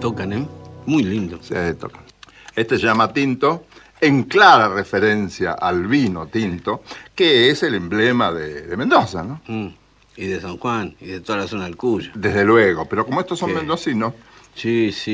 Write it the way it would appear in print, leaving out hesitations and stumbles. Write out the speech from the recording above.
tocan, ¿eh? Muy lindo. Se tocan. Este se llama tinto, en clara referencia al vino tinto, que es el emblema de Mendoza, ¿no? Y de San Juan, y de toda la zona del Cuyo. Desde luego, pero como estos son ¿Qué? mendocinos... Sí, sí.